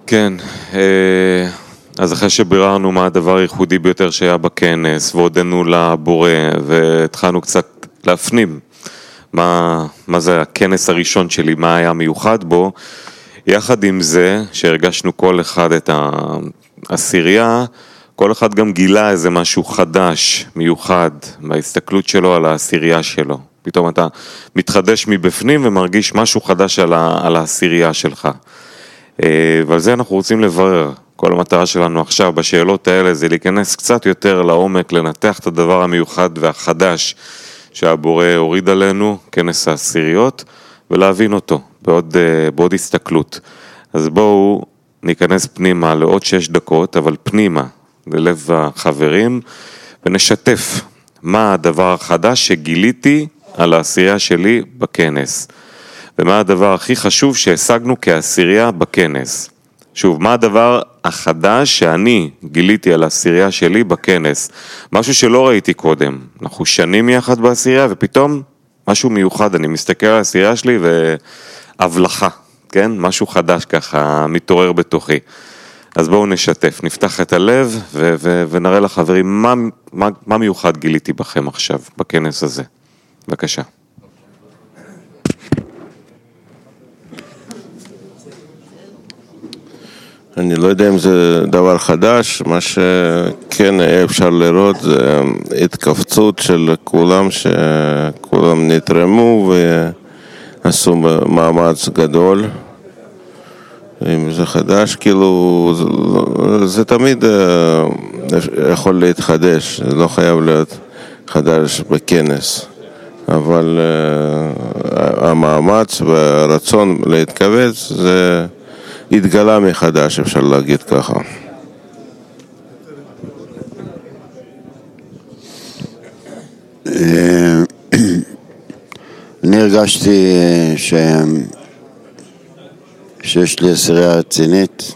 כן, אז אחרי שביררנו מה הדבר הייחודי ביותר שהיה בכנס, והודנו לבורא, והתחלנו קצת להפנים מה זה הכנס הראשון שלי, מה היה מיוחד בו, יחד עם זה שהרגשנו כל אחד את העשירייה, כל אחד גם גילה איזה משהו חדש, מיוחד, בהסתכלות שלו על העשירייה שלו. פתאום אתה מתחדש מבפנים ומרגיש משהו חדש על העשירייה שלך. ועל זה אנחנו רוצים לברר. כל המטרה שלנו עכשיו בשאלות האלה זה להיכנס קצת יותר לעומק, לנתח את הדבר המיוחד והחדש שהבורא הוריד עלינו, כנס העשיריות, ולהבין אותו בעוד הסתכלות. אז בואו ניכנס פנימה לעוד 6 דקות, אבל פנימה, ללב החברים, ונשתף מה הדבר החדש שגיליתי על העשירייה שלי בכנס. ומה הדבר הכי חשוב שהשגנו כעשירייה בכנס. שוב, מה הדבר החדש שאני גיליתי על העשירייה שלי בכנס? משהו שלא ראיתי קודם. אנחנו שנים יחד בעשירייה ופתאום משהו מיוחד. אני מסתכל על העשירייה שלי והבלחה, כן? משהו חדש ככה מתעורר בתוכי. אז בואו נשתף, נפתח את הלב ונראה לחברים מה מיוחד גיליתי בכם עכשיו בכנס הזה. בבקשה. אני לא יודע אם זה דבר חדש, מה שכן אפשר לראות זה התכווצות של כולם, שכולם נתרמו ועשו מאמץ גדול. אם זה חדש, כאילו, זה תמיד יכול להתחדש, זה לא חייב להיות חדש בכנס. אבל המאמץ והרצון להתכווץ זה התגלה מחדש, אפשר להגיד ככה. אני הרגשתי שיש לי עשירייה רצינית,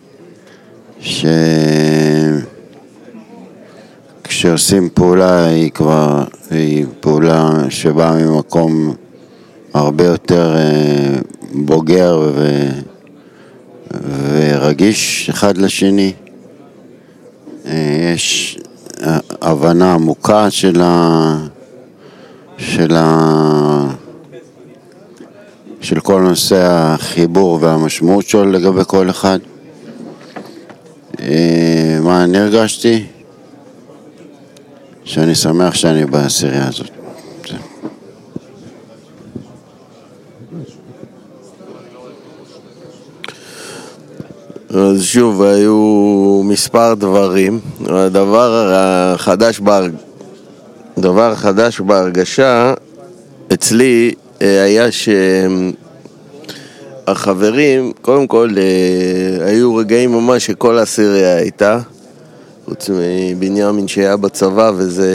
כשעושים פעולה היא פעולה שבאה ממקום הרבה יותר בוגר ורגיש אחד לשני. יש הבנה עמוקה של כל נושא החיבור והמשמעות שלו לגבי כל אחד. מה אני הרגשתי? שאני שמח שאני בעשירייה הזאת. אז שוב, היו מספר דברים. הדבר החדש בהרגשה אצלי היה שהחברים, קודם כל, היו רגעים ממש שכל העשירייה הייתה, חוץ מבנימין שהיה בצבא, וזה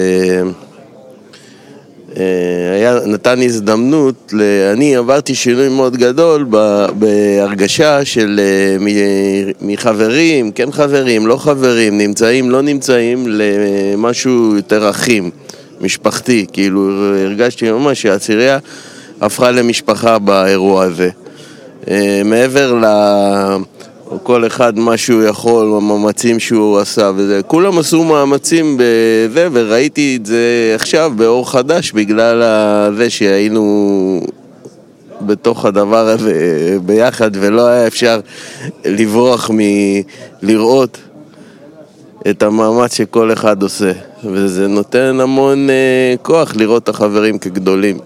נתן הזדמנות, אני עברתי שינוי מאוד גדול בהרגשה של מחברים, כן חברים, לא חברים, נמצאים, לא נמצאים, למשהו יותר אחים, משפחתי. כאילו הרגשתי ממש שהעשירייה הפכה למשפחה באירוע הזה. מעבר כל אחד מה שהוא יכול, המאמצים שהוא עשה וזה, כולם עשו מאמצים בזה, וראיתי את זה עכשיו באור חדש בגלל זה שהיינו בתוך הדבר הזה ביחד, ולא היה אפשר לברוח מלראות את המאמץ שכל אחד עושה, וזה נותן המון כוח לראות את החברים כגדולים.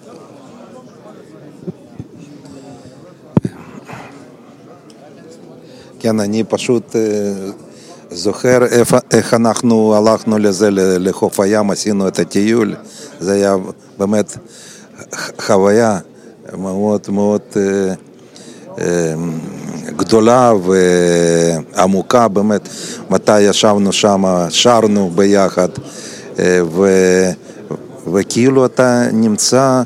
כן, אני פשוט זוכר איך אנחנו הלכנו לזה, לחוף הים, עשינו את הטיול. זה היה באמת חוויה מאוד מאוד גדולה ועמוקה, באמת. מתי ישבנו שם, שרנו ביחד, וכאילו אתה נמצא,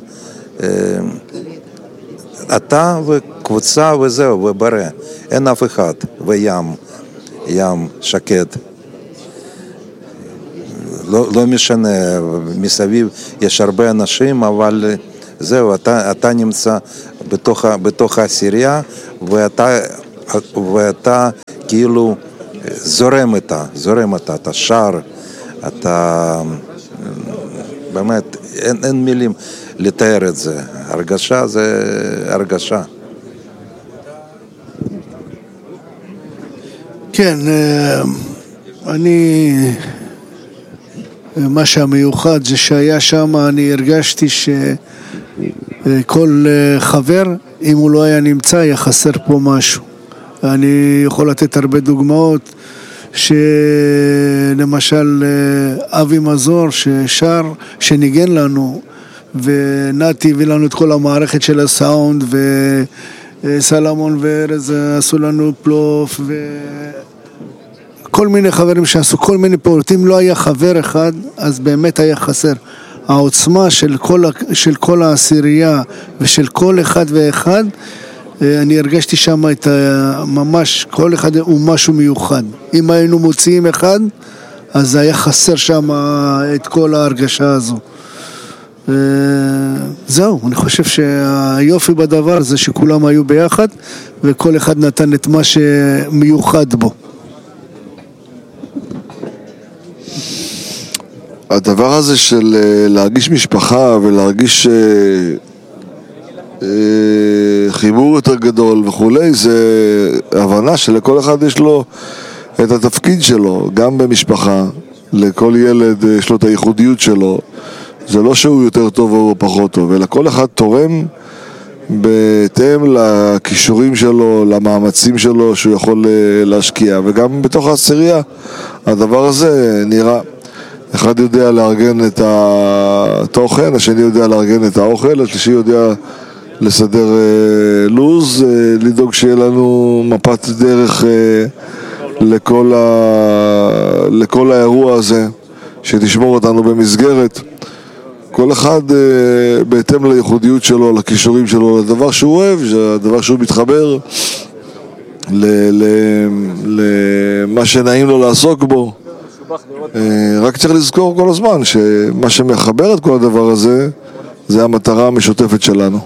אתה וקבוצה וזהו, ובורא. אין אף אחד, ים שקט. לא משנה, מסביב יש הרבה אנשים, אבל זהו, אתה נמצא בתוך העשירייה, ואתה כאילו זורם איתה, אתה שר, אתה באמת, אין מילים לתאר את זה, הרגשה זה הרגשה. כן, מה שהמיוחד זה שהיה שם, אני הרגשתי שכל חבר, אם הוא לא היה נמצא, היה חסר פה משהו. אני יכול לתת הרבה דוגמאות, שלמשל אבי מזור ששר, שניגן לנו, ונתי הביא לנו את כל המערכת של הסאונד, וסלמון וארז עשו לנו פלוף, כל מיני חברים שעשו כל מיני פעולות. אם לא היה חבר אחד, אז באמת היה חסר. העוצמה של כל העשירייה ושל כל אחד ואחד, אני הרגשתי שם ממש, כל אחד הוא משהו מיוחד. אם היינו מוציאים אחד, אז היה חסר שם את כל ההרגשה הזו. זהו, אני חושב שהיופי בדבר זה שכולם היו ביחד, וכל אחד נתן את מה שמיוחד בו. הדבר הזה של להרגיש משפחה ולהרגיש חיבור יותר גדול וכולי, זה הבנה שלכל אחד יש לו את התפקיד שלו, גם במשפחה, לכל ילד יש לו את הייחודיות שלו, זה לא שהוא יותר טוב או פחות טוב, אלא כל אחד תורם בהתאם לכישורים שלו, למאמצים שלו שהוא יכול להשקיע, וגם בתוך העשירייה הדבר הזה נראה. אחד יודע לארגן את התוכן, השני יודע לארגן את האוכל, השלישי יודע לסדר לוז, לדאוג שיהיה לנו מפת דרך לכל האירוע הזה, שתשמור אותנו במסגרת. כל אחד בהתאם לייחודיות שלו, לכישורים שלו, לדבר שהוא אוהב, לדבר שהוא מתחבר, למה שנעים לו לעסוק בו. רק צריך לזכור כל הזמן שמה שמחבר את כל הדבר הזה זה המטרה המשותפת שלנו.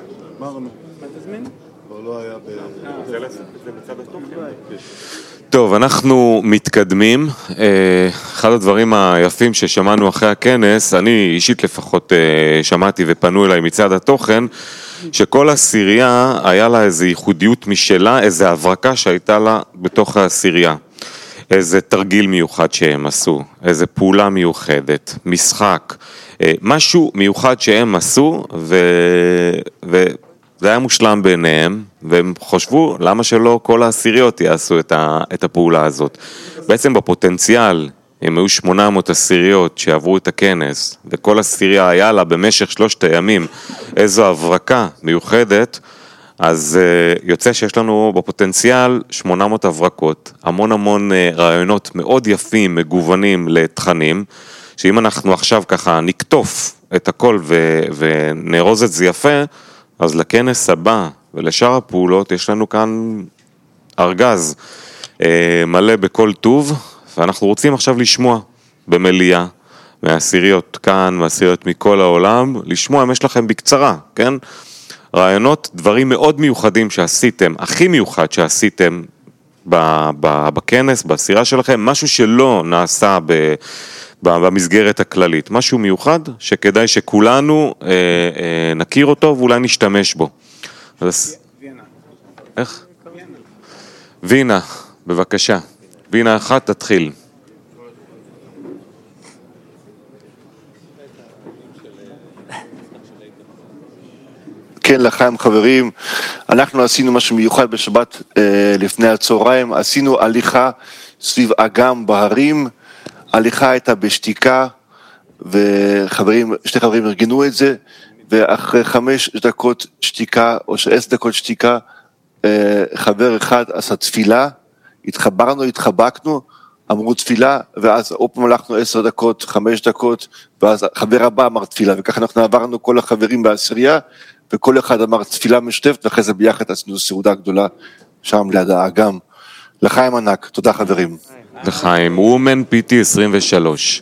טוב, אנחנו מתקדמים. אחד הדברים היפים ששמענו אחרי הכנס, אני אישית לפחות שמעתי ופנו אליי מצד התוכן, שכל העשירייה היה לה איזו ייחודיות משלה, איזו הברקה שהייתה לה בתוך העשירייה. איזה תרגיל מיוחד שהם עשו, איזה פעולה מיוחדת, משחק, משהו מיוחד שהם עשו, וזה היה מושלם ביניהם, והם חושבו למה שלא כל העשיריות יעשו את הפעולה הזאת. בעצם בפוטנציאל, הם היו 800 עשיריות שעברו את הכנס, וכל עשירייה היה לה במשך 3 הימים איזו הברקה מיוחדת, אז יוצא שיש לנו בפוטנציאל 800 הברקות, המון רעיונות מאוד יפים, מגוונים לתכנים, שאם אנחנו עכשיו ככה נקטוף את הכל ונרוז את זה יפה, אז לכנס הבא ולשאר הפעולות יש לנו כאן ארגז מלא בכל טוב, ואנחנו רוצים עכשיו לשמוע במליאה, מהעשיריות כאן, מהעשיריות מכל העולם, לשמוע אם יש לכם בקצרה, כן? רעיונות, דברים מאוד מיוחדים שעשיתם, הכי מיוחד שעשיתם בכנס, בעשירה שלכם, משהו שלא נעשה במסגרת הכללית, משהו מיוחד שכדאי שכולנו נכיר אותו ואולי נשתמש בו. וינה. איך? וינה, בבקשה. וינה אחת, תתחיל. כן, לחיים חברים, אנחנו עשינו משהו מיוחד בשבת לפני הצהריים, עשינו הליכה סביב אגם בהרים, הליכה הייתה בשתיקה, וחברים, 2 חברים ארגנו את זה, ואחרי 5 דקות שתיקה, או 10 דקות שתיקה, חבר אחד עשה תפילה, התחבקנו, אמרו תפילה, ואז עוד פעם הלכנו 10 דקות, 5 דקות, ואז חבר הבא אמר תפילה, וככה אנחנו עברנו כל החברים בעשירייה, וכל אחד אמר תפילה משותפת, ואחרי זה ביחד עשינו סעודה גדולה שם ליד האגם. לחיים ענק, תודה חברים. לחיים, וומן PT 23.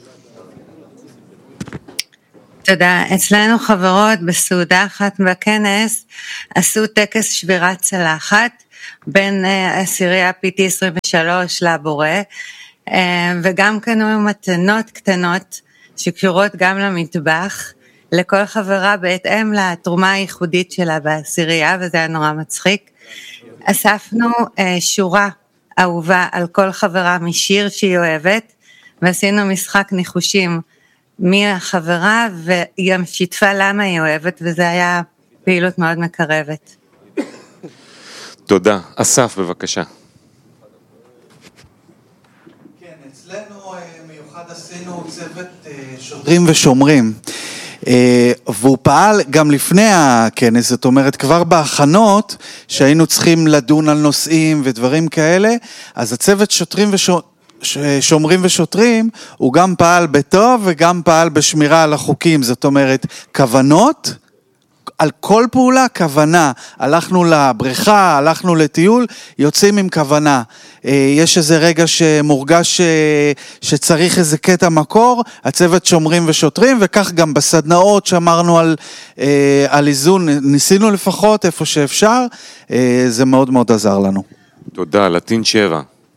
תודה. אצלנו חברות בסעודה אחת בכנס עשו טקס שבירת צלחת, בין עשירייה PT23 לבורא, וגם קנו מתנות קטנות שקשורות גם למטבח, לכל חברה בהתאם לתרומה הייחודית שלה בעשירייה, וזה היה נורא מצחיק. אספנו שורה אהובה על כל חברה משיר שהיא אוהבת, ועשינו משחק ניחושים מי החברה, והיא גם שיתפה למה היא אוהבת, וזה היה פעילות מאוד מקרבת. תודה. אסף, בבקשה. כן, אצלנו מיוחד עשינו צוות שוטרים ושומרים, והוא פעל גם לפני הכנס, זאת אומרת כבר בהכנות שהיינו צריכים לדון על נושאים ודברים כאלה, אז הצוות שומרים ושוטרים הוא גם פעל בטוב וגם פעל בשמירה על החוקים, זאת אומרת כוונות, על כל פעולה כוונה, הלכנו לבריכה, הלכנו לטיול, יוצאים עם כוונה. יש איזה רגע שמורגש שצריך איזה קטע מקור, הצוות שומרים ושוטרים, וכך גם בסדנאות שאמרנו על איזון, ניסינו לפחות איפה שאפשר, זה מאוד מאוד עזר לנו. תודה, לטין 7.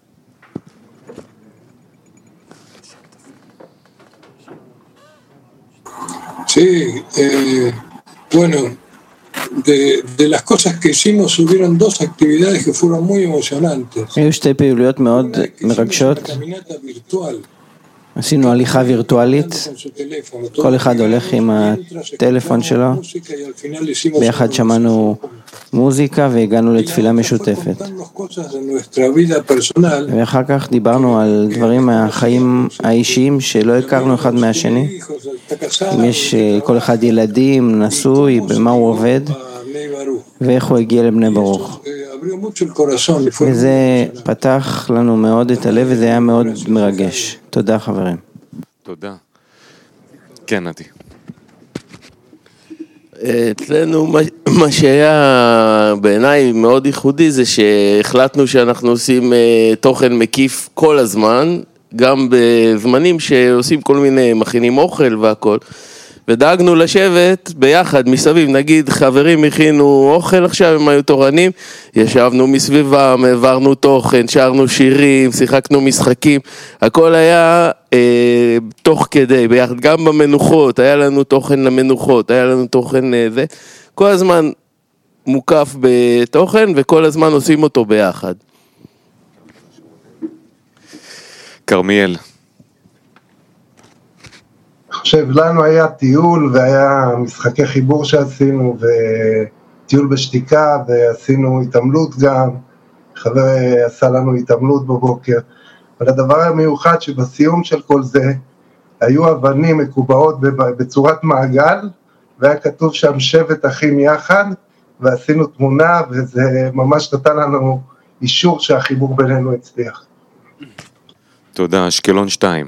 Sí, bueno, de las cosas que hicimos hubieron dos actividades que fueron muy emocionantes. היו שתי פעילויות מאוד מרגשות. עשינו הליכה וירטואלית, כל אחד הולך עם הטלפון שלו, ביחד שמענו מוזיקה והגענו לתפילה משותפת. ואחר כך דיברנו על דברים מהחיים האישיים שלא הכרנו אחד מהשני. אם יש כל אחד ילדים, נשוי, במה הוא עובד, ואיך הוא הגיע לבני ברוך. וזה פתח לנו מאוד את הלב, וזה היה מאוד מרגש. תודה חברים. תודה. כן, נתי. אצלנו מה שהיה בעיניי מאוד ייחודי זה שהחלטנו שאנחנו עושים תוכן מקיף כל הזמן, גם בזמנים שעושים כל מיני מכינים אוכל והכל, ודאגנו לשבת ביחד מסביב, נגיד חברים הכינו אוכל עכשיו, הם היו תורנים, ישבנו מסביבם, העברנו תוכן, שרנו שירים, שיחקנו משחקים, הכל היה תוך כדי, ביחד, גם במנוחות, היה לנו תוכן למנוחות, היה לנו תוכן זה, כל הזמן מוקף בתוכן וכל הזמן עושים אותו ביחד. קרמיאל. חושב, לנו היה טיול והיה משחקי חיבור שעשינו וטיול בשתיקה ועשינו התעמלות גם, חבר עשה לנו התעמלות בבוקר, אבל הדבר המיוחד שבסיום של כל זה היו אבנים מקובעות בצורת מעגל והיה כתוב שם שבט אחים יחד ועשינו תמונה וזה ממש נתן לנו אישור שהחיבור בינינו הצליח. תודה, אשקלון 2.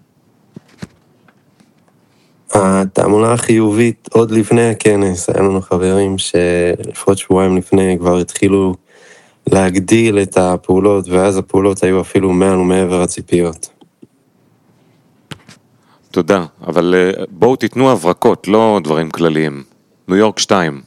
התעמולה החיובית עוד לפני הכנס, היה לנו חברים שלפחות שבועיים לפני כבר התחילו להגדיל את הפעולות, ואז הפעולות היו אפילו מעל ומעבר הציפיות. תודה, אבל בואו תיתנו הברקות, לא דברים כלליים. ניו יורק 2.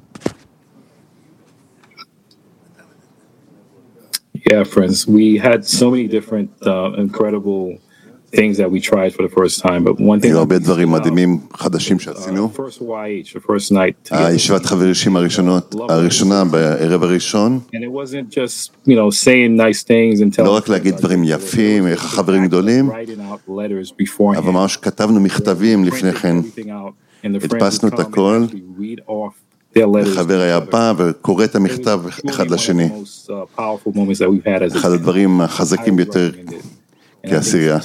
Yeah, friends, we had so many different incredible things that we tried for the first time, but one thing. הרבה דברים מדהימים חדשים שעשינו. הישיבת חברים הראשונה בערב הראשון. And it wasn't just, saying nice things and telling. לא רק להגיד דברים יפים, איך החברים גדולים, אבל ממש כתבנו מכתבים לפני כן. הדפסנו את הכל. החבר היה בא וקורא את המכתב אחד לשני. אחד הדברים החזקים ביותר כעשירייה.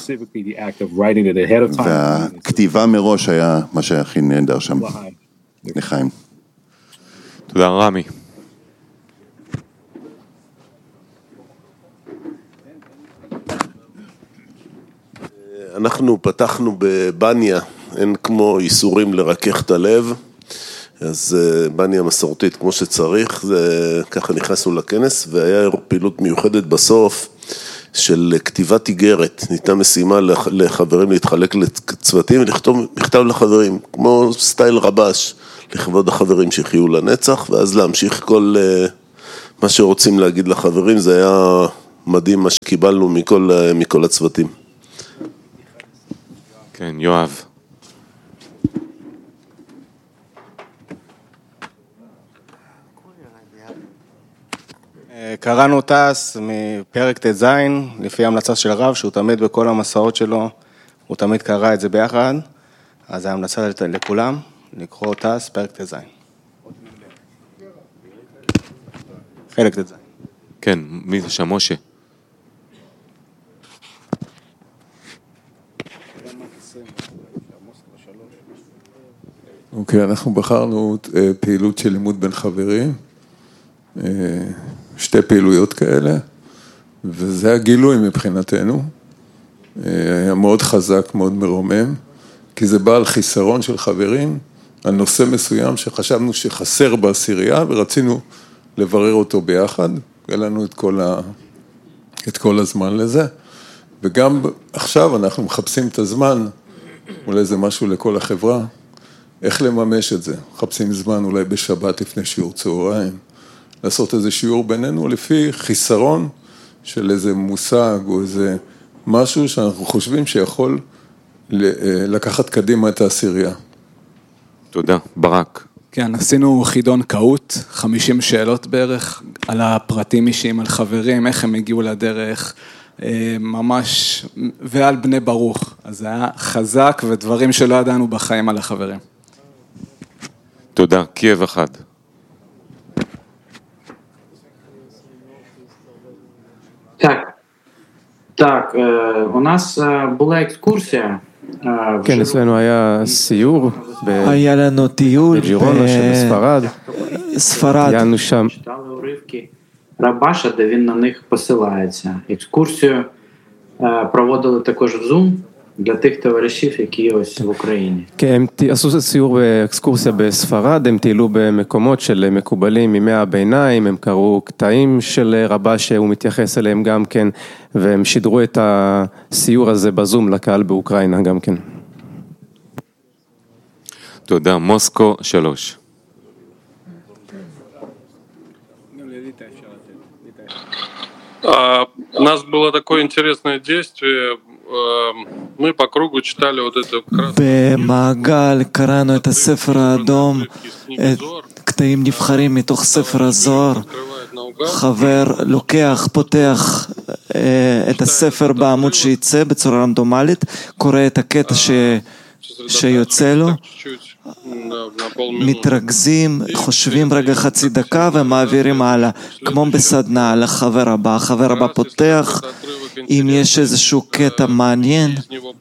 והכתיבה מראש היה מה שהכי נהדר שם. לחיים. תודה רמי. אנחנו פתחנו בבניה, אין כמו איסורים לרכך את הלב. אז בניה מסורתית כמו שצריך, ככה נכנסנו לכנס, והיה פעילות מיוחדת בסוף של כתיבת איגרת. ניתנה משימה לחברים להתחלק לצוותים ולכתוב מכתב לחברים, כמו סטייל רבש, לכבוד החברים שחיו לנצח, ואז להמשיך כל מה שרוצים להגיד לחברים, זה היה מדהים מה שקיבלנו מכל הצוותים. כן, יואב. קראנו טס מפרק ט"ז, לפי המלצה של הרב, שהוא תמיד בכל המסעות שלו, הוא תמיד קרא את זה ביחד, אז ההמלצה לכולם, לקרוא טס, פרק ט"ז. חלק ט"ז. כן, מי זה שם, משה? אוקיי, אנחנו בחרנו פעילות של לימוד בין חברים, שתי פעילויות כאלה, וזה הגילוי מבחינתנו, היה מאוד חזק, מאוד מרומם, כי זה בא על חיסרון של חברים, על נושא מסוים שחשבנו שחסר בעשירייה, ורצינו לברר אותו ביחד, היה לנו את כל הזמן לזה, וגם עכשיו אנחנו מחפשים את הזמן, אולי זה משהו לכל החברה, איך לממש את זה, מחפשים זמן אולי בשבת לפני שיעור צהריים, לעשות איזה שיעור בינינו לפי חיסרון של איזה מושג או איזה משהו שאנחנו חושבים שיכול לקחת קדימה את העשירייה. תודה, ברק. כן, עשינו חידון קהות, 50 שאלות בערך, על הפרטים אישיים, על חברים, איך הם הגיעו לדרך, ממש, ועל בני ברוך. אז זה היה חזק ודברים שלא ידענו בחיים על החברים. תודה, קייב אחד. Так, у нас була екскурсія. כן, אצלנו היה סיור היה לנו טיול בג'ירונה שבספרד. ספרד. היינו שם. Читали уривки Рабаша, де він на них посилається. Екскурсію проводили також в Zoom для тих товаришів, які ось в Україні. כן, הם עשו סיור באקסקורסיה בספרד, הם טיילו במקומות של מקובלים מימי הביניים, הם קראו קטעים של רבש שהוא מתייחס אליהם גם כן, והם שידרו את הסיור הזה בזום לקהל באוקראינה גם כן. תודה, מוסקו 3. У нас было такое интересное действие, мы по кругу читали вот это במעגל קראנו את הספר האדום, קטעים נבחרים מתוך ספר הזוהר, חבר לוקח, פותח את הספר בעמוד שיצא בצורה רנדומלית, קורא את הקטע שיוצא לו, מתרכזים, חושבים רגע חצי דקה ומעבירים הלאה, כמו בסדנה לחבר הבא. החבר הבא פותח, אם יש איזשהו קטע מעניין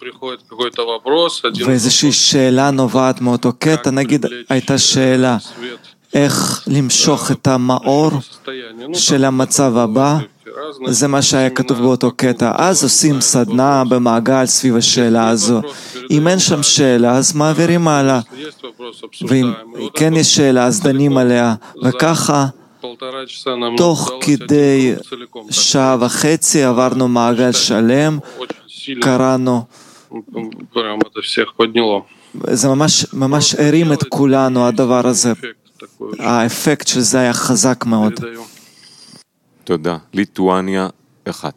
ואיזושהי שאלה נובעת מאותו קטע, נגיד הייתה שאלה איך למשוך את המאור של המצב הבא, זה מה שהיה כתוב באותו קטע. אז עושים סדנה במעגל סביב השאלה הזו. אם אין שם שאלה, אז מעבירים הלאה. ואם כן יש שאלה, אז דנים עליה. וככה, תוך כדי שעה וחצי עברנו מעגל שלם, קראנו. זה ממש הרים את כולנו, הדבר הזה. האפקט של זה היה חזק מאוד. תודה. ליטואניה 1.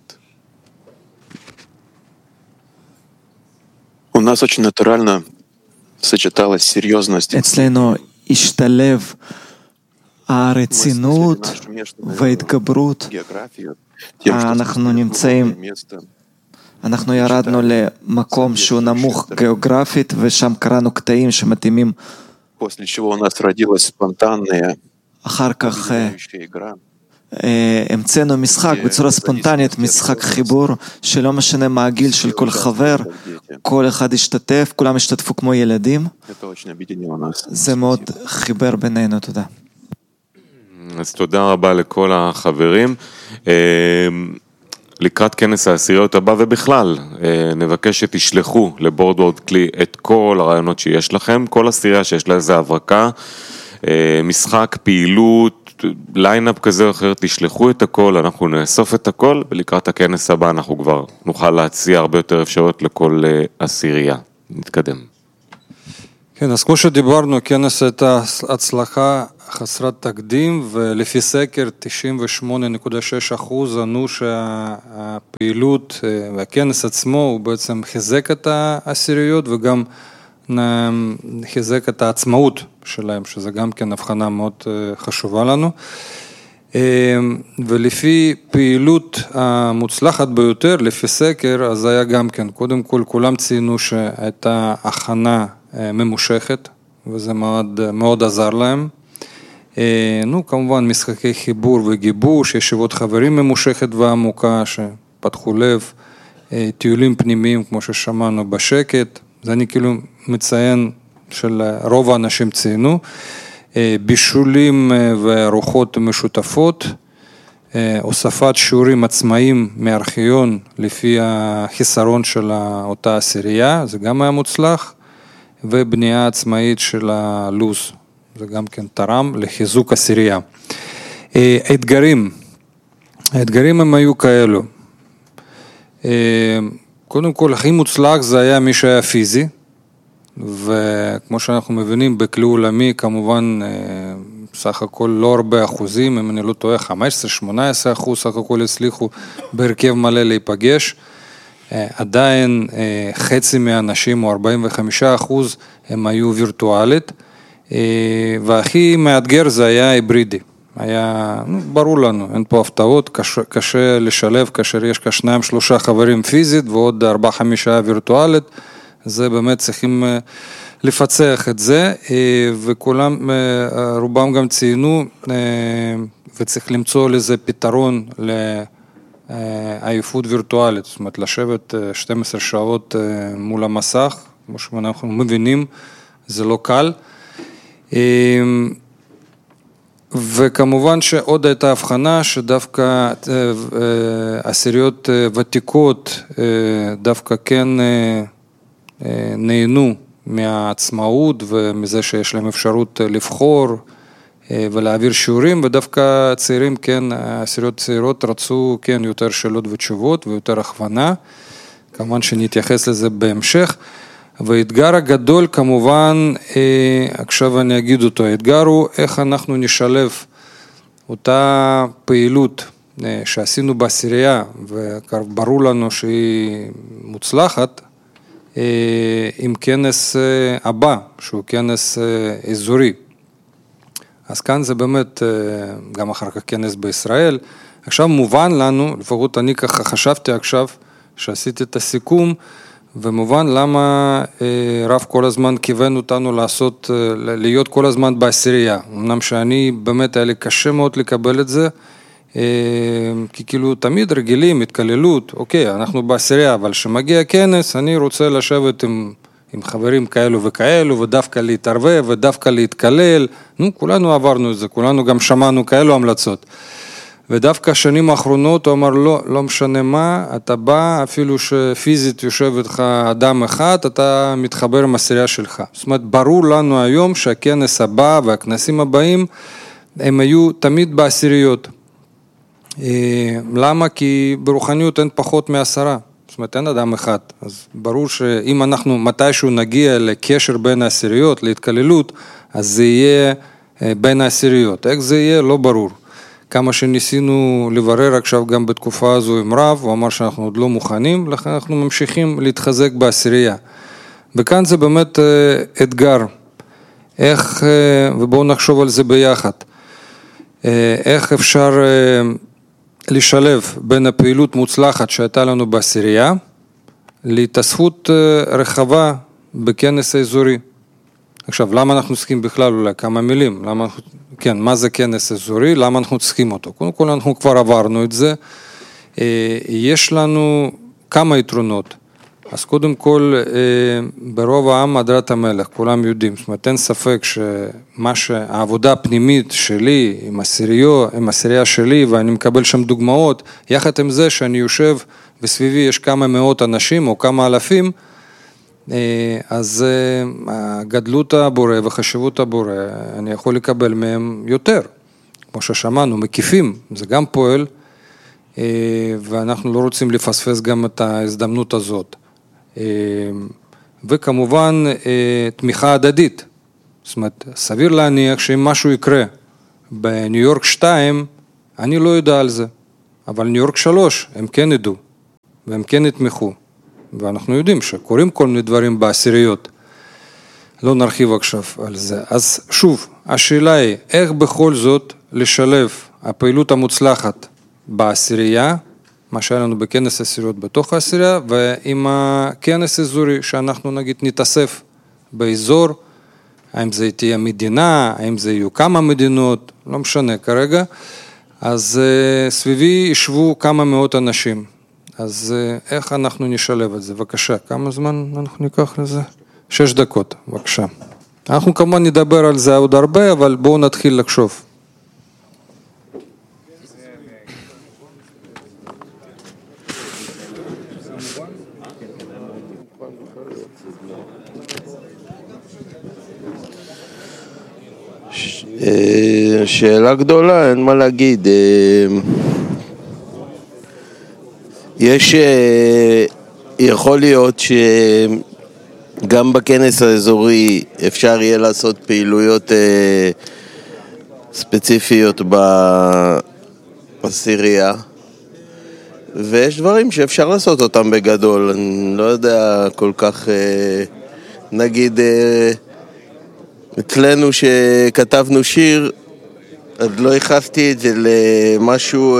У нас очень натурально сочеталась серьезность. אצלנו השתלב הרצינות וההתגברות. אנחנו ירדנו למקום שהוא נמוך גיאוגרפית, ושם קראנו קטעים שמתאימים. После чего у нас родилась спонтанная אחר כך המצאנו משחק בצורה ספונטנית, משחק חיבור, שלא משנה מה הגיל של כל חבר, כל אחד השתתף, כולם השתתפו כמו ילדים. זה מאוד חיבר בינינו, תודה. אז תודה רבה לכל החברים. לקראת כנס העשיריות הבא ובכלל, נבקש שתשלחו לבורדוורד כלי את כל הרעיונות שיש לכם, כל עשירייה שיש לה איזה הברקה, משחק, פעילות, ליינאפ כזה או אחר, תשלחו את הכל, אנחנו נאסוף את הכל, ולקראת הכנס הבא אנחנו כבר נוכל להציע הרבה יותר אפשרויות לכל עשירייה. נתקדם. כן, אז כמו שדיברנו, כנס הייתה הצלחה חסרת תקדים, ולפי סקר 98.6% ענו שהפעילות והכנס עצמו הוא בעצם חיזק את העשיריות וגם חיזק את העצמאות שלהם, שזה גם כן הבחנה מאוד חשובה לנו. ולפי פעילות המוצלחת ביותר, לפי סקר, אז היה גם כן, קודם כל כולם ציינו שהייתה הכנה ממושכת, וזה מאוד עזר להם. כמובן משחקי חיבור וגיבוש, ישיבות חברים ממושכת ועמוקה שפתחו לב, טיולים פנימיים כמו ששמענו בשקט, זה אני כאילו מציין של רוב האנשים ציינו, בישולים וארוחות משותפות, הוספת שיעורים עצמאיים מארכיון לפי החיסרון של אותה עשירייה, זה גם היה מוצלח, ובנייה עצמאית של הלוז, זה גם כן תרם לחיזוק עשירייה. האתגרים הם היו כאלו. קודם כל, הכי מוצלח זה היה מי שהיה פיזי, וכמו שאנחנו מבינים, בכלי עולמי, כמובן, סך הכל לא הרבה אחוזים, אם אני לא טועה, 15-18% סך הכל הצליחו בהרכב מלא להיפגש. עדיין חצי מהאנשים, או 45%, הם היו וירטואלית, והכי מאתגר זה היה היברידי. היה, ברור לנו, אין פה הפתעות, קשה לשלב כאשר יש 2-3 חברים פיזית ועוד 4-5 וירטואלית, זה באמת צריכים לפצח את זה, וכולם, רובם גם ציינו, וצריך למצוא לזה פתרון לעייפות וירטואלית, זאת אומרת לשבת 12 שעות מול המסך, כמו שאנחנו מבינים, זה לא קל. וכמובן שעוד הייתה הבחנה שדווקא עשיריות ותיקות דווקא כן נהנו מהעצמאות ומזה שיש להם אפשרות לבחור ולהעביר שיעורים, ודווקא צעירים, כן, עשיריות צעירות רצו כן יותר שאלות ותשובות ויותר הכוונה, כמובן שנתייחס לזה בהמשך. והאתגר הגדול כמובן, עכשיו אני אגיד אותו, האתגר הוא איך אנחנו נשלב אותה פעילות שעשינו בעשירייה, וברור לנו שהיא מוצלחת, עם כנס הבא, שהוא כנס אזורי. אז כאן זה באמת, גם אחר כך כנס בישראל. עכשיו מובן לנו, לפחות אני ככה חשבתי עכשיו, שעשיתי את הסיכום, ומובן למה רב כל הזמן כיוון אותנו להיות כל הזמן בעשירייה. אמנם שאני באמת היה לי קשה מאוד לקבל את זה, כי כאילו תמיד רגילים, התקללות, אוקיי, אנחנו בעשירייה, אבל שמגיע כנס, אני רוצה לשבת עם חברים כאלו וכאלו, ודווקא להתערבב, ודווקא להתקלל, כולנו עברנו את זה, כולנו גם שמענו כאלו המלצות. ודווקא השנים האחרונות הוא אמר, לא משנה מה, אתה בא, אפילו שפיזית יושב איתך אדם אחד, אתה מתחבר עם העשירייה שלך. זאת אומרת, ברור לנו היום שהכנס הבא והכנסים הבאים, הם היו תמיד בעשיריות. למה? כי ברוחניות אין פחות מ10. זאת אומרת, אין אדם אחד. אז ברור שאם אנחנו מתישהו נגיע לקשר בין העשיריות, להתקללות, אז זה יהיה בין העשיריות. איך זה יהיה? לא ברור. כמה שניסינו לברר עכשיו גם בתקופה הזו עם רב, הוא אמר שאנחנו עוד לא מוכנים, לכן אנחנו ממשיכים להתחזק בעשירייה. וכאן זה באמת אתגר. איך, ובואו נחשוב על זה ביחד, איך אפשר לשלב בין הפעילות מוצלחת שהייתה לנו בעשירייה, להתאספות רחבה בכנס האזורי. עכשיו, למה אנחנו צריכים בכלל אולי כמה מילים? כן, מה זה כנס אזורי? למה אנחנו צריכים אותו? קודם כל, אנחנו כבר עברנו את זה. יש לנו כמה יתרונות. אז קודם כל, ברוב העם הדרת המלך, כולם יודעים. זאת אומרת, אין ספק שהעבודה הפנימית שלי עם עשירייה שלי, ואני מקבל שם דוגמאות, יחד עם זה שאני יושב וסביבי יש כמה מאות אנשים או כמה אלפים, אז גדלות הבורא וחשיבות הבורא, אני יכול לקבל מהם יותר. כמו ששמענו, מקיפים, זה גם פועל, ואנחנו לא רוצים לפספס גם את ההזדמנות הזאת. וכמובן תמיכה הדדית. זאת אומרת, סביר להניח שאם משהו יקרה בניו יורק 2, אני לא יודע על זה, אבל ניו יורק 3 הם כן ידעו, והם כן יתמכו, ואנחנו יודעים שקורים כל מיני דברים בעשיריות. לא נרחיב עכשיו על זה. אז שוב, השאלה היא, איך בכל זאת לשלב הפעילות המוצלחת בעשירייה, מה שהיה לנו בכנס עשיריות בתוך העשירייה, ועם הכנס אזורי שאנחנו נגיד נתאסף באזור, האם זה תהיה מדינה, האם זה יהיו כמה מדינות, לא משנה כרגע, אז סביבי ישבו כמה מאות אנשים. אז איך אנחנו נשלב את זה? בבקשה, כמה זמן אנחנו ניקח לזה? 6 דקות, בבקשה. אנחנו כמובן נדבר על זה עוד הרבה, אבל בואו נתחיל לחשוב. שאלה גדולה, אין מה להגיד. יש, יכול להיות שגם בכנס האזורי אפשר יהיה לעשות פעילויות ספציפיות בעשירייה, ויש דברים שאפשר לעשות אותם בגדול. אני לא יודע כל כך, נגיד אצלנו שכתבנו שיר, אז לא ייחסתי את זה למשהו,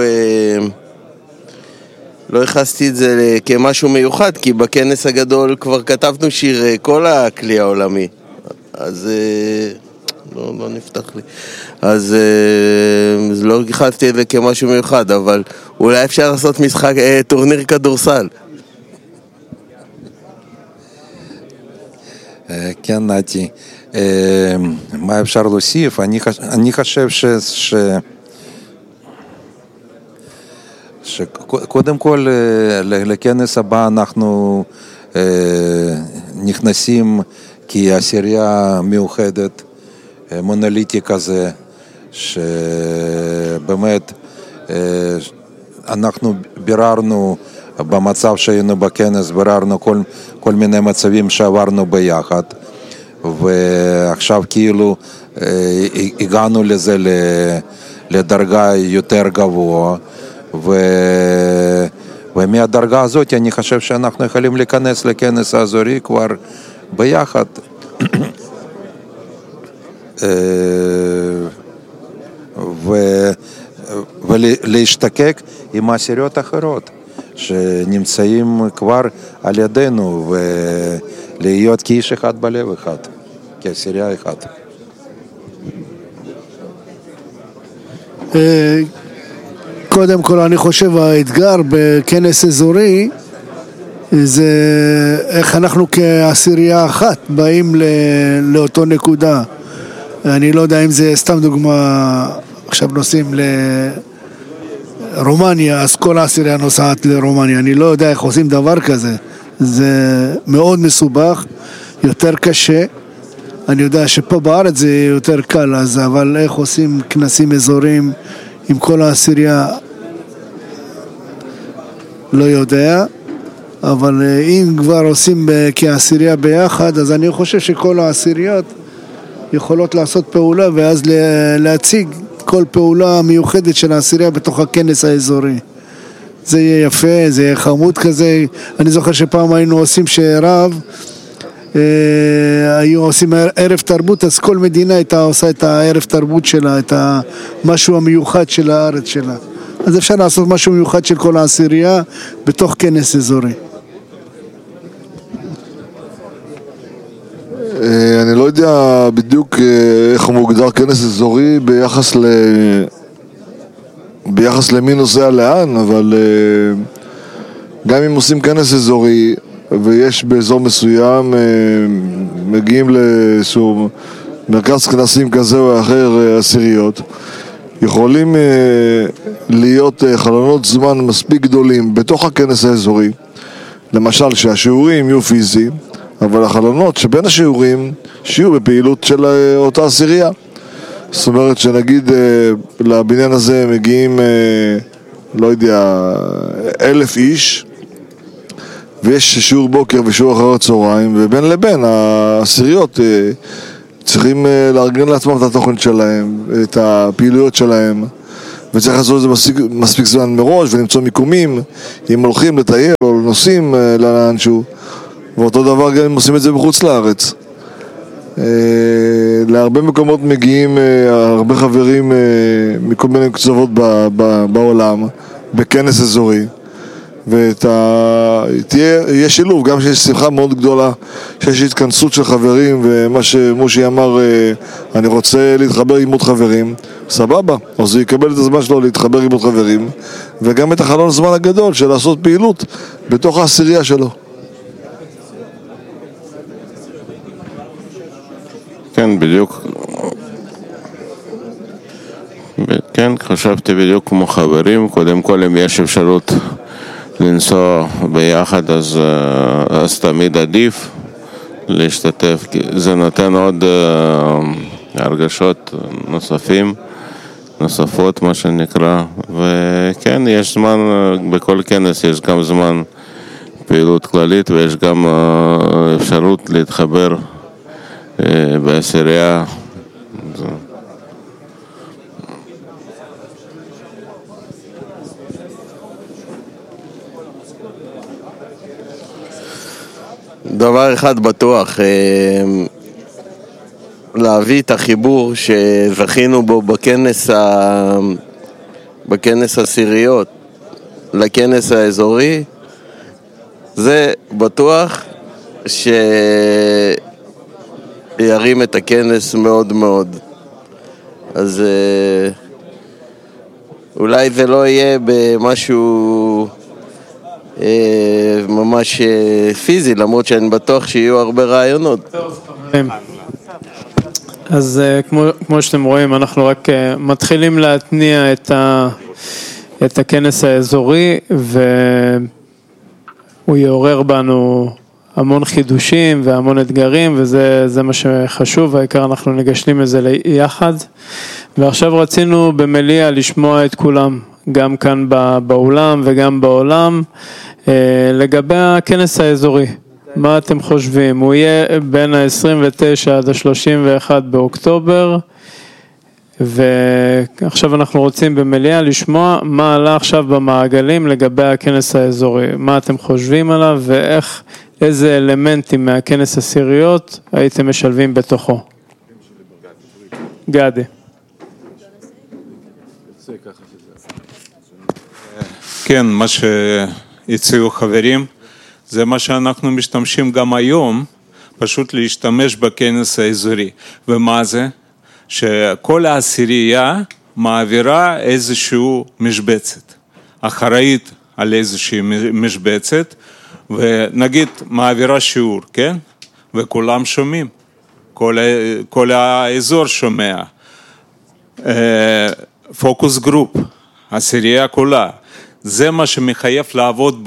לא ייחסתי את זה כמשהו מיוחד, כי בכנס הגדול כבר כתבנו שיר כל הכלי העולמי, אז לא נפתח לי, אז לא ייחסתי את זה כמשהו מיוחד, אבל אולי אפשר לעשות משחק, טורניר כדורסל. כן, נתי, מה אפשר להוסיף? אני חושב שקודם כל לכנס הבא אנחנו נכנסים כעשירייה מיוחדת, מונוליטי כזה, שבאמת אנחנו ביררנו במצב שהיינו בכנס, ביררנו כל מיני מצבים שעברנו ביחד, ועכשיו כאילו הגענו לזה לדרגה יותר גבוה, ומהדרגה הזאת אני חושב שאנחנו יכולים להיכנס לכנס האזורי כבר ביחד ולהשתקק עם עשיריות אחרות שנמצאים כבר על ידינו, ולהיות כאיש אחד בלב אחד, כעשירייה אחד. קודם כל אני חושב האתגר בכנס אזורי זה איך אנחנו כעשירייה אחת באים לאותו נקודה. אני לא יודע אם זה סתם דוגמה, עכשיו נוסעים לרומניה, אז כל העשירייה נוסעת לרומניה, אני לא יודע איך עושים דבר כזה, זה מאוד מסובך, יותר קשה. אני יודע שפה בארץ זה יותר קל, אבל איך עושים כנסים אזוריים עם כל העשירייה לא יודע, אבל אם כבר עושים כעשירייה ביחד, אז אני חושב שכל העשיריות יכולות לעשות פעולה ואז להציג כל פעולה מיוחדת של העשירייה בתוך הכנס האזורי. זה יהיה יפה, זה יהיה חמוד כזה. אני זוכר שפעם היינו עושים שרב, היו עושים ערב תרבות, אז כל מדינה הייתה עושה את הערב תרבות שלה, את המשהו המיוחד של הארץ שלה. אז אפשר לעשות משהו מיוחד של כל העשירייה בתוך כנס אזורי. אני לא יודע בדיוק איך מוגדר כנס אזורי ביחס למי נוסע לאן, אבל גם אם עושים כנס אזורי ויש באזור מסוים, מגיעים לאיזשהו מרכז כנסים כזה או אחר, עשיריות, יכולים להיות חלונות זמן מספיק גדולים בתוך הכנס האזורי, למשל שהשיעורים יהיו פיזיים, אבל החלונות שבין השיעורים שיהיו בפעילות של אותה עשירייה. זאת אומרת שנגיד לבניין הזה מגיעים, לא יודע, 1,000 איש, ויש שיעור בוקר ושיעור אחר הצהריים, ובין לבין העשיריות צריכים לארגן לעצמם את התוכן שלהם, את הפעילויות שלהם, וצריך לעשות את זה מספיק זמן מראש ולמצוא מיקומים, אם הולכים לטייל או נוסעים לאנשהו, ואותו דבר גם אם עושים את זה בחוץ לארץ. להרבה מקומות מגיעים הרבה חברים מכל מיני קצוות בעולם בכנס אזורי, ויהיה שילוב, גם שיש שמחה מאוד גדולה, שיש התכנסות של חברים, ומה שמושי אמר, אני רוצה להתחבר עם עוד חברים, סבבה, אז הוא יקבל את הזמן שלו להתחבר עם עוד חברים, וגם את החלון הזמן הגדול של לעשות פעילות בתוך העשירייה שלו. כן, בדיוק. כן, חשבתי בדיוק כמו חברים, קודם כל אם יש אפשרות לנסוע ביחד אז תמיד עדיף להשתתף, כי זה נותן עוד הרגשות נוספות מה שנקרא, וכן יש זמן, בכל כנס יש גם זמן פעילות כללית ויש גם אפשרות להתחבר בעשירייה. דבר אחד בטוח, להביא את החיבור שזכינו בו בכנס עשיריות לכנס האזורי, זה בטוח שירים את הכנס מאוד מאוד. אז אולי זה לא יהיה במשהו ממש פיזי, למרות שאני בטוח שיהיו הרבה רעיונות. אז כמו שאתם רואים, אנחנו רק מתחילים להתניע את הכנס האזורי, והוא יעורר בנו המון חידושים והמון אתגרים, וזה מה שחשוב, העיקר אנחנו נגשלים לזה יחד. ועכשיו רצינו במליאה לשמוע את כולם, גם כאן באולם וגם בעולם, לגבי הכנס האזורי. מה אתם חושבים? הוא יהיה בין ה-29 עד ה-31 באוקטובר, ועכשיו אנחנו רוצים במליאה לשמוע מה עלה עכשיו במעגלים לגבי הכנס האזורי. מה אתם חושבים עליו ואיך, איזה אלמנטים מהכנס עשיריות הייתם משלבים בתוכו? גדי. כן, מה שהציעו חברים, זה מה שאנחנו משתמשים גם היום, פשוט להשתמש בכנס האזורי. ומה זה? שכל העשירייה מעבירה איזשהו משבצת, אחראית על איזושהי משבצת, ונגיד מעבירה שיעור, כן? וכולם שומעים, כל האזור שומע. פוקוס גרופ, עשירייה כולה. זה מה שמחייב לעבוד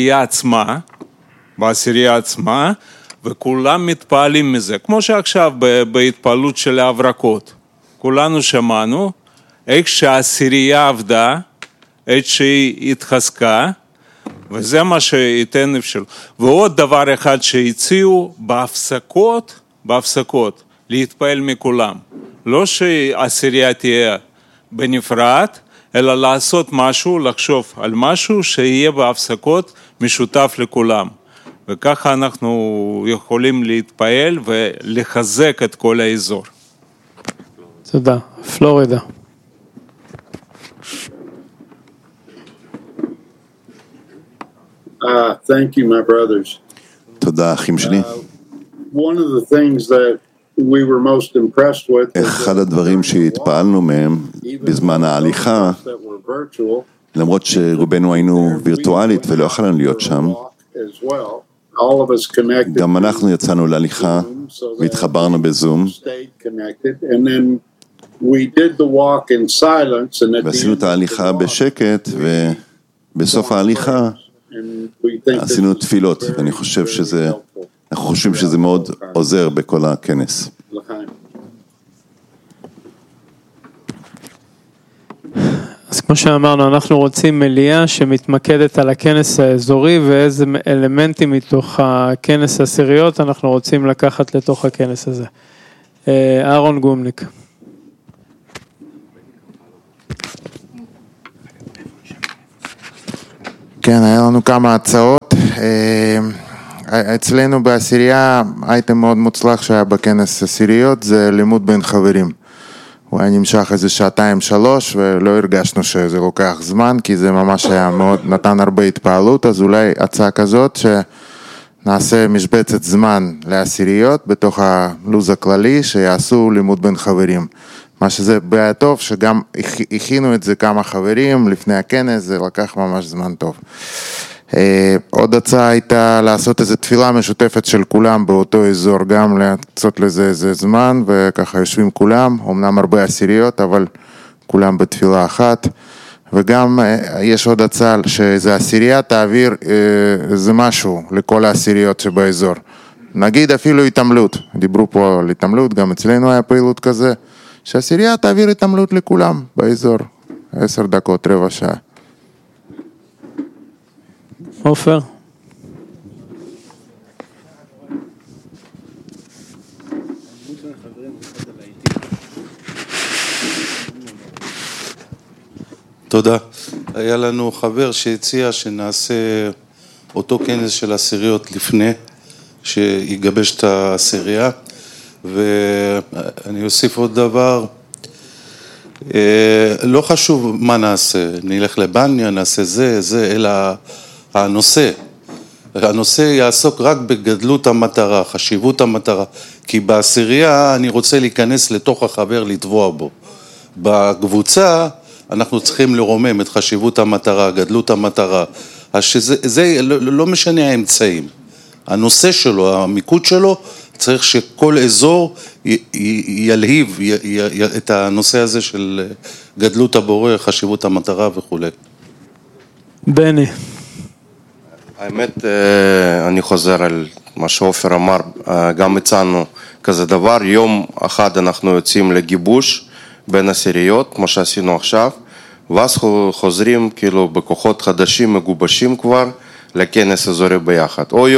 בעשירייה עצמה, וכולם מתפעלים מזה, כמו שעכשיו בהתפעלות של ההברקות. כולנו שמענו איך שהעשירייה עבדה, איך שהיא התחזקה, וזה מה שייתן אפשר. ועוד דבר אחד שהציעו בהפסקות, להתפעל מכולם. לא שהעשירייה תהיה בנפרד, אלא לעשות משהו, לחשוב על משהו שיהיה בהפסקות משותף לכולם. וככה אנחנו יכולים להתפעל ולחזק את כל האזור. תודה. פלורידה. Thank you, my brothers. תודה, אחים שלי. One of the things that we were most impressed with אחד הדברים שהתפעלנו מהם בזמן ההליכה, למרות שרובנו היינו וירטואלית ולא יכולנו להיות שם, גם אנחנו יצאנו להליכה והתחברנו בזום, ועשינו את ההליכה בשקט, ובסוף ההליכה עשינו תפילות, ואני חושב אנחנו חושבים שזה מאוד עוזר בכל הכנס. אז כמו שאמרנו, אנחנו רוצים מליאה שמתמקדת על הכנס האזורי ואיזה אלמנטים מתוך הכנס העשיריות אנחנו רוצים לקחת לתוך הכנס הזה. אהרון גומניק. כן, היה לנו כמה הצעות. אצלנו בעשירייה, אייטם מאוד מוצלח שהיה בכנס עשיריות, זה לימוד בין חברים. הוא היה נמשך איזה 2-3 ולא הרגשנו שזה לוקח זמן, כי זה ממש היה מאוד, נתן הרבה התפעלות, אז אולי הצעה כזאת שנעשה משבצת זמן לעשיריות בתוך הלוז הכללי, שיעשו לימוד בין חברים. מה שזה בעיה טוב, שגם הכינו את זה כמה חברים לפני הכנס, זה לקח ממש זמן טוב. עוד הצעה הייתה לעשות איזו תפילה משותפת של כולם באותו אזור, גם להקצות לזה איזה זמן, וככה יושבים כולם, אמנם הרבה עשיריות, אבל כולם בתפילה אחת. וגם יש עוד הצעה שאיזו עשירייה תעביר איזה משהו לכל העשיריות שבאזור. נגיד אפילו התעמלות, דיברו פה על התעמלות, גם אצלנו היה פעילות כזה, שהעשירייה תעביר התעמלות לכולם באזור, 10 דקות, רבע שעה. עופר. תודה. היה לנו חבר שהציע שנעשה אותו כנס של עשיריות לפני, שיגבש את העשירייה, ואני אוסיף עוד דבר, לא חשוב מה נעשה, נלך לבניה, נעשה זה, אלא הנושא יעסוק רק בגדלות המטרה, חשיבות המטרה, כי בעשירייה אני רוצה להיכנס לתוך החבר, לטבוע בו. בקבוצה אנחנו צריכים לרומם את חשיבות המטרה, גדלות המטרה, אז שזה לא משנה האמצעים. הנושא שלו, המיקוד שלו, צריך שכל אזור ילהיב את הנושא הזה של גדלות הבורא, חשיבות המטרה וכו'. בני. האמת, אני חוזר על מה שעופר אמר, גם הצענו כזה דבר, יום אחד אנחנו יוצאים לגיבוש בין עשיריות, כמו שעשינו עכשיו, ואז חוזרים כאילו בכוחות חדשים, מגובשים כבר, לכנס אזורי ביחד. או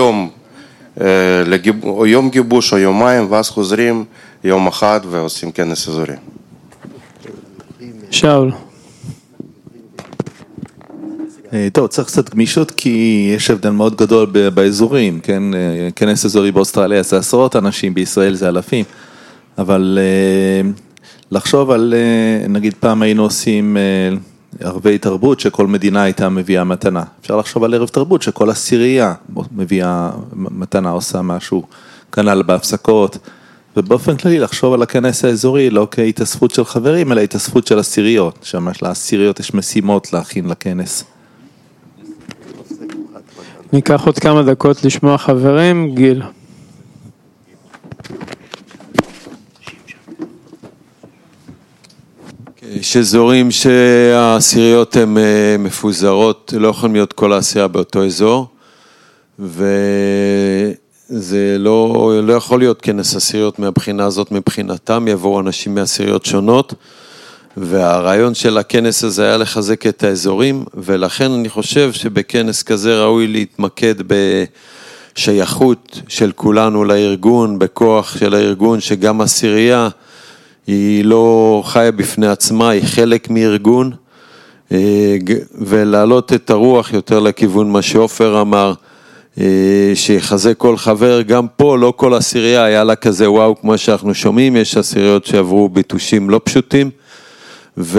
יום גיבוש או יומיים, ואז חוזרים יום אחד ועושים כנס אזורי. שאול. טוב, צריך קצת גמישות כי יש הבדל מאוד גדול באזורים, כן? כנס אזורי באוסטרליה זה 10 אנשים, בישראל זה אלפים, אבל לחשוב על, נגיד פעם היינו עושים ערבי תרבות שכל מדינה הייתה מביאה מתנה. אפשר לחשוב על ערב תרבות שכל עשירייה מביאה מתנה, עושה משהו, כנ"ל בהפסקות, ובאופן כללי לחשוב על הכנס האזורי לא כהתאספות של חברים, אלא התאספות של עשיריות, שממש לעשיריות יש משימות להכין לכנס. ניקח עוד כמה דקות לשמוע חברים, גיל. יש אזורים שהעשיריות הן מפוזרות, לא יכולים להיות כל העשירייה באותו אזור, וזה לא יכול להיות כנס עשיריות מהבחינה הזאת, מבחינתם יבואו אנשים מעשיריות שונות, והרעיון של הכנס הזה היה לחזק את האזורים, ולכן אני חושב שבכנס כזה ראוי להתמקד בשייכות של כולנו לארגון, בכוח של הארגון, שגם עשירייה היא לא חיה בפני עצמה, היא חלק מארגון, ולהעלות את הרוח יותר לכיוון מה שעופר אמר, שיחזק כל חבר, גם פה לא כל עשירייה היה לה כזה וואו כמו שאנחנו שומעים, יש עשיריות שעברו ביטושים לא פשוטים, אז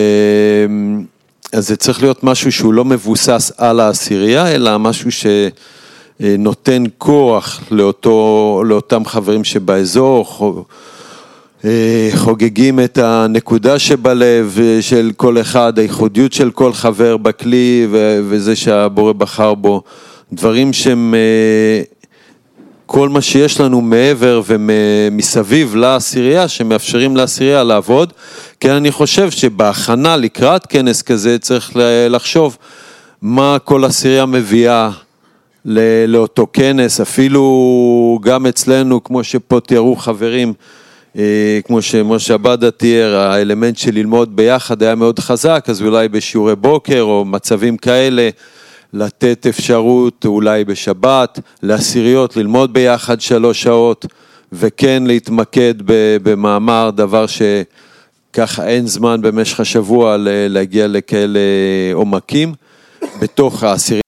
זה צריך להיות משהו שהוא לא מבוסס על העשירייה, אלא משהו שנותן כוח לאותם חברים שבאזור, חוגגים את הנקודה שבלב של כל אחד, הייחודיות של כל חבר בכלי וזה שהבורא בחר בו, דברים שהם כל מה שיש לנו מעבר ומסביב לעשירייה, שמאפשרים לעשירייה לעבוד, כן אני חושב שבהכנה לקראת כנס כזה צריך לחשוב מה כל עשירייה מביאה לאותו כנס, אפילו גם אצלנו כמו שפה תיארו חברים, כמו שמשה עבדה תיאר, האלמנט של ללמוד ביחד היה מאוד חזק, אז אולי בשיעורי בוקר או מצבים כאלה, לתת אפשרות אולי בשבת, לעשיריות, ללמוד ביחד 3 שעות, וכן להתמקד במאמר, דבר שככה אין זמן במשך השבוע להגיע לכאלה עומקים, בתוך העשיריות.